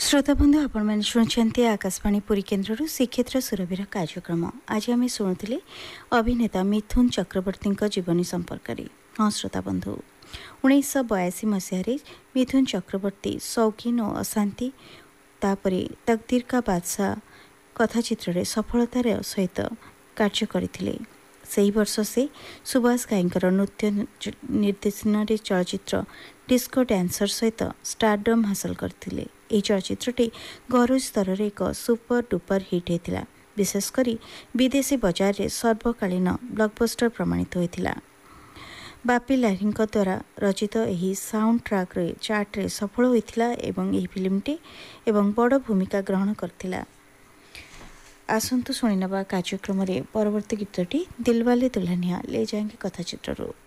श्रोताबंधु आपण शुणुंट आकाशवाणी पुरी केन्द्र श्रीक्षेत्र सुरभीर कार्यक्रम। आज आम शुणुले अभिनेता मिथुन चक्रवर्ती जीवनी संपर्क। हाँ श्रोताबंधु, 1982 मसीह मिथुन चक्रवर्ती शौकीन और अशांति तापरे तकदीर का बादशाह कथाचित्र सफलतार सहित कार्य करते। से वर्ष से सुभाष गाईंकर नृत्य निर्देशन चलचित्र डिस्को डांसर सहित स्टारडम हासिल करते। यह चलचित्रटी घरोई स्तर में एक सुपर डुपर हिट होता, विशेषकर विदेशी बजार में सर्वकालीन ब्लॉकबस्टर प्रमाणित होता। बापी लाहिरी द्वारा रचित यह साउंड ट्रैक चार्ट रे सफल होता एवं यह फिल्मटी एवं बड़ भूमिका ग्रहण करथिला। आसंतु शुणिनबा कार्यक्रम रे परवर्ती गीतटी दिलवाले दुल्हनिया ले जाएंगे कथाचित्ररू।